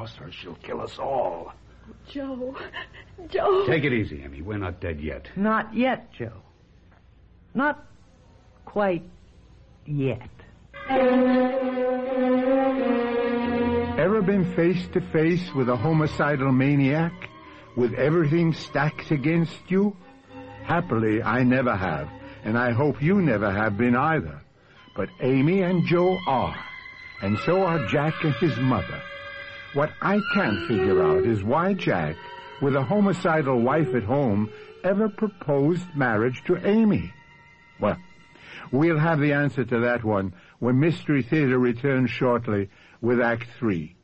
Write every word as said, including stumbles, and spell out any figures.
across her, she'll kill us all. Joe. Joe. Take it easy, Amy. We're not dead yet. Not yet, Joe. Not quite yet. Ever been face to face with a homicidal maniac, with everything stacked against you? Happily, I never have, and I hope you never have been either. But Amy and Joe are, and so are Jack and his mother. What I can't figure out is why Jack, with a homicidal wife at home, ever proposed marriage to Amy. Well, we'll have the answer to that one when Mystery Theater returns shortly with Act Three.